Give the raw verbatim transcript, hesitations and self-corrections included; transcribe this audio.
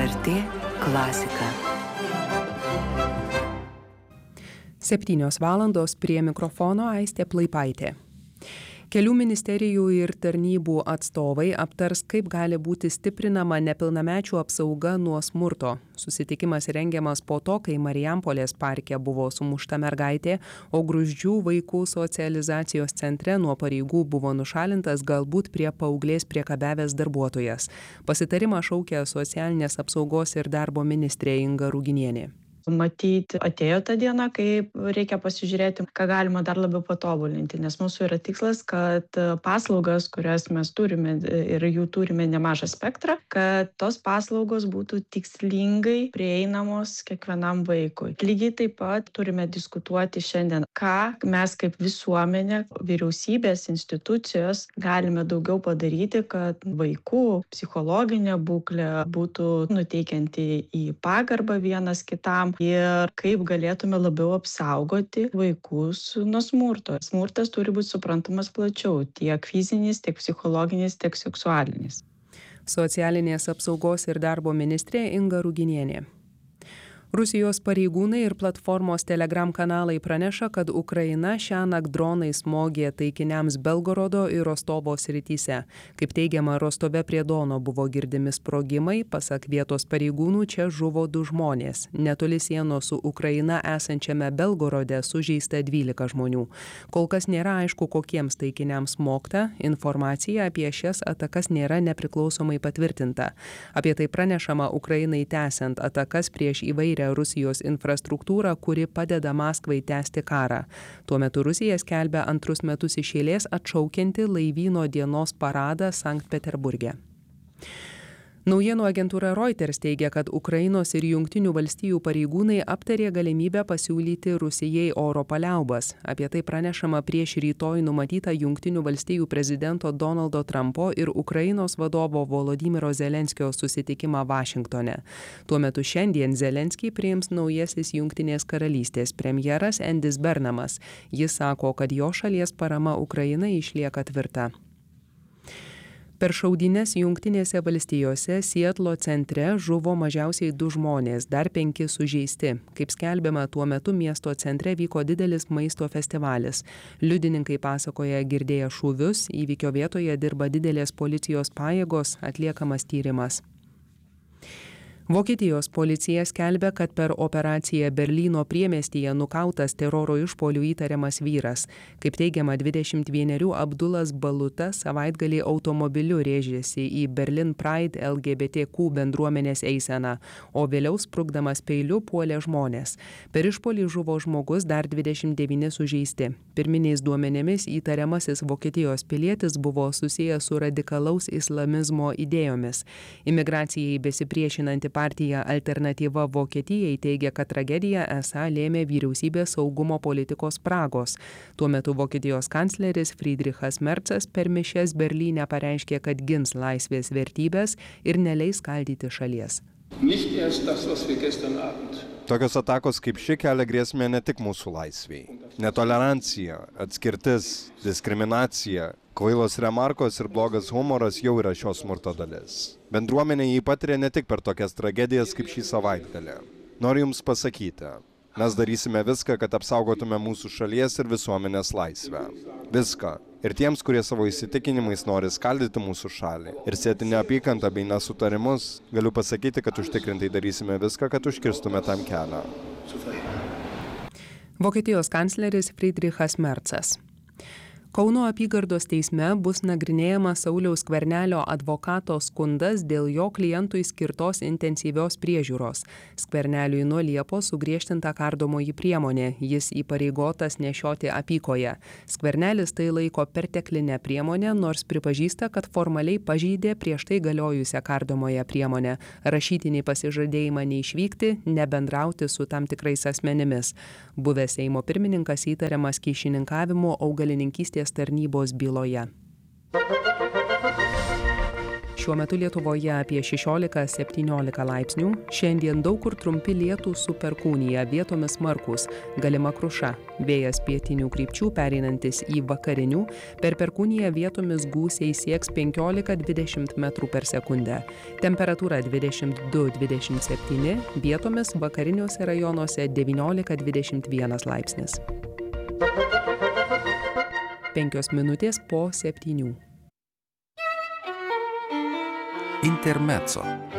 er tė klasika. Septynios valandos prie mikrofono Aistė Plaipaitė. Kelių ministerijų ir tarnybų atstovai aptars, kaip gali būti stiprinama nepilnamečių apsauga nuo smurto. Susitikimas rengiamas po to, kai Marijampolės parke buvo sumušta mergaitė, o Gruzdžių vaikų socializacijos centre nuo pareigų buvo nušalintas galbūt prie paauglės priekabiavęs darbuotojas. Pasitarimą šaukia socialinės apsaugos ir darbo ministrė Inga Ruginienė. Matyti, atėjo ta diena, kai reikia pasižiūrėti, ką galima dar labiau patobulinti, nes mūsų yra tikslas, kad paslaugas, kurias mes turime ir jų turime nemažą spektrą, kad tos paslaugos būtų tikslingai prieinamos kiekvienam vaikui. Lygiai taip pat turime diskutuoti šiandien, ką mes kaip visuomenė, vyriausybės, institucijos galime daugiau padaryti, kad vaikų psichologinė būklė būtų nuteikianti į pagarbą vienas kitam, ir kaip galėtume labiau apsaugoti vaikus nuo smurto. Smurtas turi būti suprantamas plačiau, tiek fizinis, tiek psichologinis, tiek seksualinis. Socialinės apsaugos ir darbo ministrė Inga Ruginienė. Rusijos pareigūnai ir platformos Telegram kanalai praneša, kad Ukraina šiąnakt dronai smogė taikiniams Belgorodo ir Rostovo srityse. Kaip teigiama, Rostove prie Dono buvo girdimi sprogimai, pasak vietos pareigūnų čia žuvo du žmonės. Netoli sienos su Ukraina esančiame Belgorode sužeista dvylika žmonių. Kol kas nėra aišku, kokiems taikiniams smogta, informacija apie šias atakas nėra nepriklausomai patvirtinta. Apie tai pranešama Ukrainai tęsiant atakas prieš įvairią Rusijos infrastruktūrą, kuri padeda Maskvai tęsti karą. Tuo metu Rusija skelbia antrus metus iš eilės atšaukianti laivyno dienos paradą Sankt Peterburge. Naujienų agentūra Reuters teigia, kad Ukrainos ir Jungtinių valstijų pareigūnai aptarė galimybę pasiūlyti Rusijai oro paliaubas. Apie tai pranešama prieš rytoj numatytą Jungtinių valstijų prezidento Donaldo Trumpo ir Ukrainos vadovo Volodymyro Zelenskio susitikimą Vašingtone. Tuo metu šiandien Zelenskį priims naujasis Jungtinės karalystės premjeras Endis Bernamas. Jis sako, kad jo šalies parama Ukrainai išlieka tvirta. Per šaudynes Jungtinėse valstijose Sietlo centre žuvo mažiausiai du žmonės, dar penki sužeisti. Kaip skelbiama, tuo metu miesto centre vyko didelis maisto festivalis. Liudininkai pasakoja girdėję šūvius, įvykio vietoje dirba didelės policijos pajėgos, atliekamas tyrimas. Vokietijos policija skelbia, kad per operaciją Berlyno priemiestyje nukautas teroro išpuolių įtariamas vyras. Kaip teigiama, dvidešimt vienerių Abdulas Baluta savaitgalį automobiliu rėžėsi į Berlin Pride L G B T Q bendruomenės eiseną, o vėliau sprukdamas peiliu puolė žmonės. Per išpuolį žuvo žmogus, dar dvidešimt devyni sužeisti. Pirminiais duomenimis įtariamasis Vokietijos pilietis buvo susijęs su radikalaus islamizmo idėjomis. Imigracijai besipriešinanti partija Alternatyva Vokietijai teigia, kad tragediją esą lėmė vyriausybės saugumo politikos spragos. Tuo metu Vokietijos kancleris Friedrichas Merzas per mišias Berlyne pareiškė, kad gins laisvės vertybės ir neleis skaldyti šalies. Tokios atakos kaip ši kelia grėsmę ne tik mūsų laisviai. Netolerancija, atskirtis, diskriminacija, kvailos remarkos ir blogas humoras jau yra šios smurto dalis. Bendruomenė jį patiria ne tik per tokias tragedijas kaip šį savaitgalį. Noriu Jums pasakyti, mes darysime viską, kad apsaugotume mūsų šalies ir visuomenės laisvę. Viską. Ir tiems, kurie savo įsitikinimais nori skaldyti mūsų šalį ir sėti neapykantą bei nesutarimus, galiu pasakyti, kad užtikrintai darysime viską, kad užkirstume tam kelią. Vokietijos kancleris Friedrichas Merzas. Kauno apygardos teisme bus nagrinėjamas Sauliaus Skvernelio advokato skundas dėl jo klientui skirtos intensyvios priežiūros. Skverneliui nuo Liepos sugriežtinta kardomoji priemonė, jis įpareigotas nešioti apykoję. Skvernelis tai laiko perteklinę priemonę, nors pripažįsta, kad formaliai pažeidė prieš tai galiojusią kardomąją priemonę, rašytinį pasižadėjimą neišvykti, nebendrauti su tam tikrais asmenimis. Buvęs Seimo pirmininkas įtariamas kyšininkavimu augalininkystės tarnybos byloje. Šiuo metu Lietuvoje apie šešiolika septyniolika laipsnių. Šiandien daug kur trumpi lietūs su perkūnija, vietomis smarkūs, galima kruša. Vėjas pietinių krypčių pereinantis į vakarinių, per perkūniją vietomis gūsiai sieks penkiolika dvidešimt metrų per sekundę. Temperatūra dvidešimt du dvidešimt septyni, vietomis vakariniuose rajonuose devyniolika dvidešimt vienas laipsnis. Penkios minutės po septynių. Intermezzo.